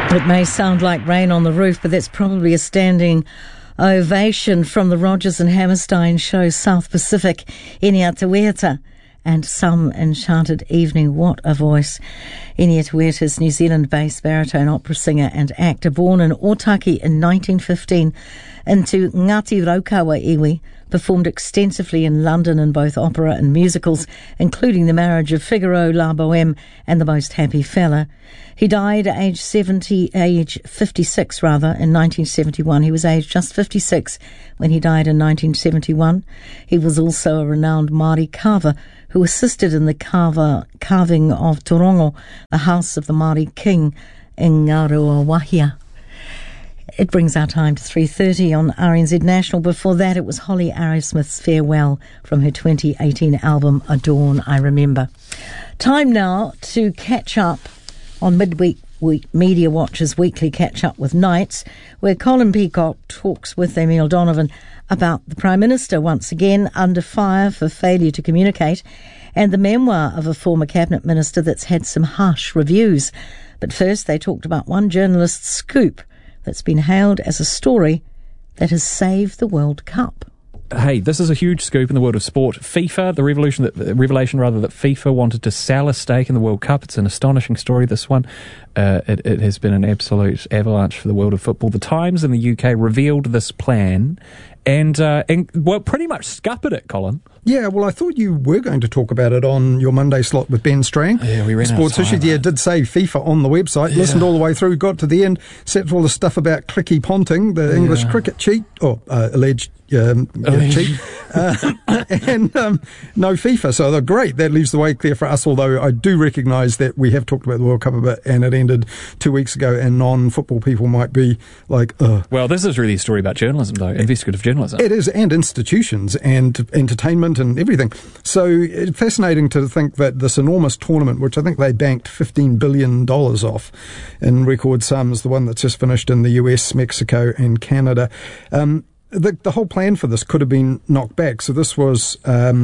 It may sound like rain on the roof, but that's probably a standing ovation from the Rogers and Hammerstein show South Pacific, Inia Te Wehata, and Some Enchanted Evening. What a voice. Inia Te Wehata is New Zealand-based baritone opera singer and actor, born in Otaki in 1915 into Ngati Raukawa iwi, performed extensively in London in both opera and musicals, including The Marriage of Figaro, La Boheme, and The Most Happy Fella. He died at age 56 in 1971. He was aged just 56 when he died in 1971. He was also a renowned Māori carver who assisted in the carving of Torongo, the house of the Māori king in Ngaruawahia. It brings our time to 3:30 on RNZ National. Before that, it was Holly Arrowsmith's Farewell from her 2018 album, A Dawn I Remember. Time now to catch up on Midweek Media Watch's weekly catch-up with Nights, where Colin Peacock talks with Emile Donovan about the Prime Minister once again under fire for failure to communicate, and the memoir of a former Cabinet Minister that's had some harsh reviews. But first, they talked about one journalist's scoop that's been hailed as a story that has saved the World Cup. Hey, this is a huge scoop in the world of sport. FIFA, the revelation that FIFA wanted to sell a stake in the World Cup. It's an astonishing story, this one. It has been an absolute avalanche for the world of football. The Times in the UK revealed this plan and pretty much scuppered it, Colin. Yeah, well, I thought you were going to talk about it on your Monday slot with Ben Strang. Yeah, we ran Sports out of time. Issues. Yeah, did say FIFA on the website. Yeah. Listened all the way through, got to the end, set all the stuff about Clicky Ponting, the English cricket cheat, or alleged cheat, and no FIFA. So they're great. That leaves the way clear for us, although I do recognise that we have talked about the World Cup a bit, and it ended 2 weeks ago, and non-football people might be like, ugh. Well, this is really a story about journalism, though, investigative journalism. It is, and institutions, and entertainment, and everything. So it's fascinating to think that this enormous tournament, which I think they banked $15 billion off in record sums, the one that's just finished in the US, Mexico, and Canada, the whole plan for this could have been knocked back. So this was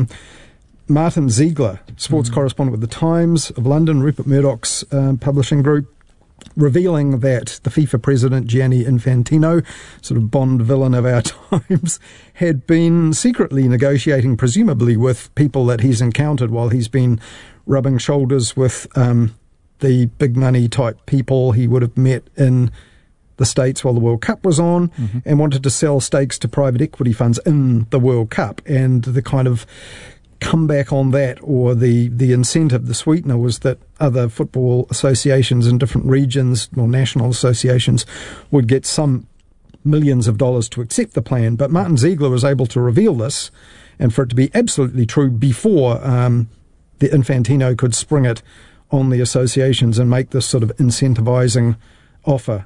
Martin Ziegler, sports correspondent with the Times of London, Rupert Murdoch's publishing group, revealing that the FIFA president, Gianni Infantino, sort of Bond villain of our times, had been secretly negotiating, presumably with people that he's encountered while he's been rubbing shoulders with the big money type people he would have met in the States while the World Cup was on, and wanted to sell stakes to private equity funds in the World Cup. And the kind of comeback on that, or the incentive, the sweetener, was that other football associations in different regions, or national associations, would get some millions of dollars to accept the plan. But Martin Ziegler was able to reveal this, and for it to be absolutely true before the Infantino could spring it on the associations and make this sort of incentivizing offer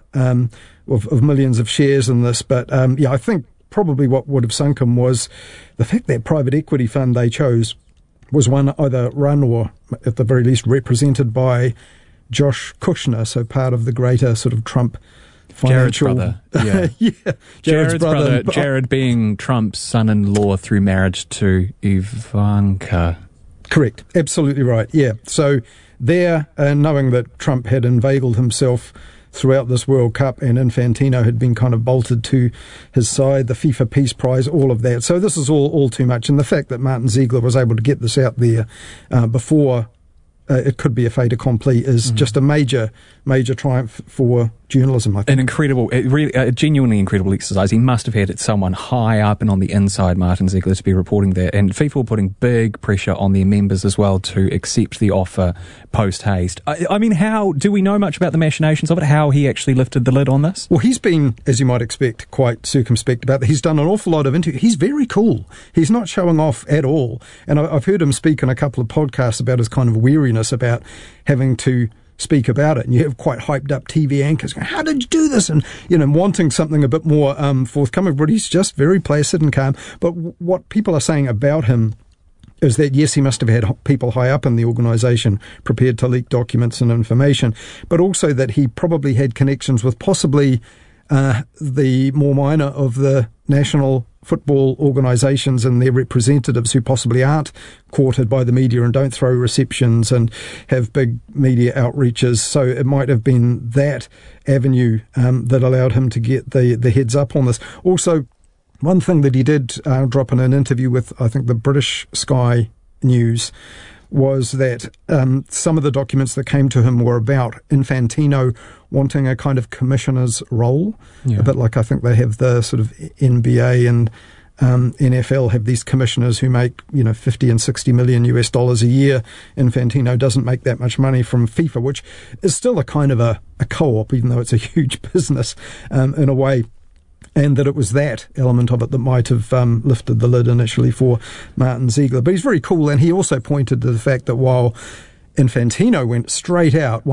of millions of shares in this. But I think probably what would have sunk him was the fact that private equity fund they chose was one either run or at the very least represented by Josh Kushner, so part of the greater sort of Trump financial... Jared's brother, yeah. Jared's brother, Jared being Trump's son-in-law through marriage to Ivanka. Correct, absolutely right, yeah. So there, knowing that Trump had inveigled himself throughout this World Cup, and Infantino had been kind of bolted to his side, the FIFA Peace Prize, all of that. So this is all too much. And the fact that Martin Ziegler was able to get this out there before it could be a fait accompli is just a major triumph for journalism, I think. An incredible, a genuinely incredible exercise. He must have had someone high up and on the inside, Martin Ziegler, to be reporting that. And FIFA were putting big pressure on their members as well to accept the offer post-haste. I mean, how do we know much about the machinations of it, how he actually lifted the lid on this? Well, he's been, as you might expect, quite circumspect about that. He's done an awful lot of interviews. He's very cool. He's not showing off at all. And I've heard him speak on a couple of podcasts about his kind of weariness about having to speak about it, and you have quite hyped up TV anchors going, how did you do this? And, wanting something a bit more forthcoming, but he's just very placid and calm. But what people are saying about him is that, yes, he must have had people high up in the organisation prepared to leak documents and information, but also that he probably had connections with possibly the more minor of the national football organisations and their representatives who possibly aren't courted by the media and don't throw receptions and have big media outreaches. So it might have been that avenue that allowed him to get the heads up on this. Also, one thing that he did drop in an interview with, I think, the British Sky News, was that some of the documents that came to him were about Infantino wanting a kind of commissioner's role, a bit like I think they have the sort of NBA and NFL have these commissioners who make 50 and 60 million US dollars a year. Infantino doesn't make that much money from FIFA, which is still a kind of a co-op, even though it's a huge business in a way. And that it was that element of it that might have lifted the lid initially for Martin Ziegler. But he's very cool, and he also pointed to the fact that while Infantino went straight out